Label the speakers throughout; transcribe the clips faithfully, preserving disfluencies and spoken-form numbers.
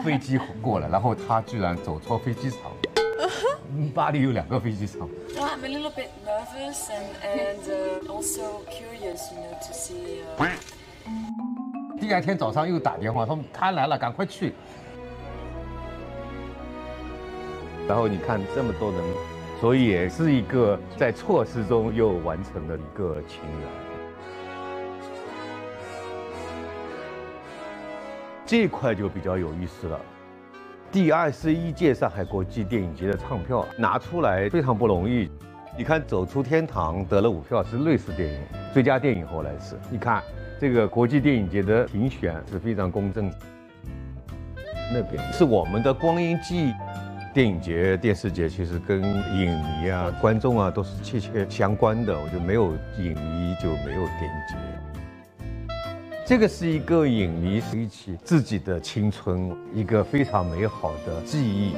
Speaker 1: 飞机过来，然后他居然走错飞机场。巴黎有两个飞机场。
Speaker 2: Well, I'm a little bit nervous and and uh, also curious, you know, to see. Uh...
Speaker 1: 第二天早上又打电话，说他来了，赶快去。然后你看这么多人，所以也是一个在措施中又完成了一个情缘。这一块就比较有意思了。第二十一届上海国际电影节的唱票拿出来非常不容易。你看《走出天堂》得了五票，是瑞士电影最佳电影，后来是。你看这个国际电影节的评选是非常公正。那边是我们的光阴记忆。电影节、电视节其实跟影迷啊、观众啊都是切切相关的。我觉得没有影迷就没有电影节。这个是一个影迷回忆自己的青春，一个非常美好的记忆。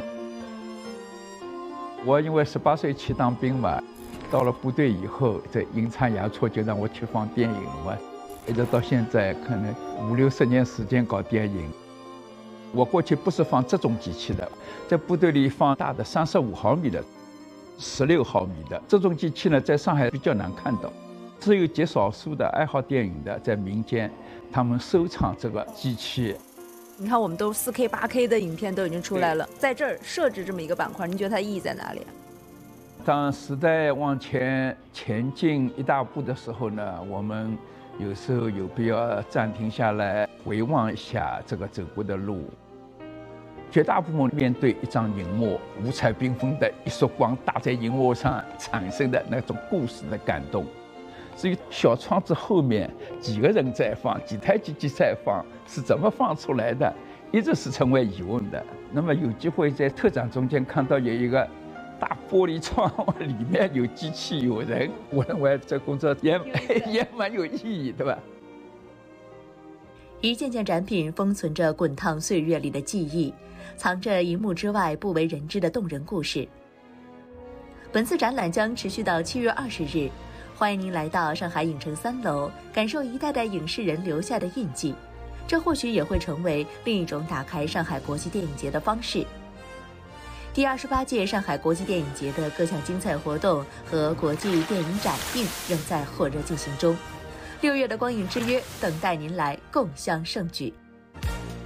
Speaker 3: 我因为十八岁去当兵嘛，到了部队以后，这阴差阳错就让我去放电影嘛，一直到现在可能五六十年时间搞电影。我过去不是放这种机器的，在部队里放大的三十五毫米的、十六毫米的这种机器呢，在上海比较难看到，只有极少数的爱好电影的在民间，他们收藏这个机器。
Speaker 4: 你看，我们都四 K、八 K 的影片都已经出来了，在这儿设置这么一个板块，您觉得它意义在哪里啊？
Speaker 3: 当时代往前前进一大步的时候呢，我们有时候有必要暂停下来，回望一下这个走过的路。绝大部分面对一张荧幕，五彩缤纷的一束光打在荧幕上产生的那种故事的感动。至于小窗子后面几个人在放，几台机器在放，是怎么放出来的，一直是成为疑问的。那么有机会在特展中间看到有一个大玻璃窗，里面有机器有人，我认为这工作也也蛮有意义，对吧？
Speaker 5: 一件件展品封存着滚烫岁月里的记忆，藏着荧幕之外不为人知的动人故事。本次展览将持续到七月二十日，欢迎您来到上海影城三楼，感受一代代影视人留下的印记。这或许也会成为另一种打开上海国际电影节的方式。第二十八届上海国际电影节的各项精彩活动和国际电影展映仍在火热进行中。六月的光影之约，等待您来共襄盛举。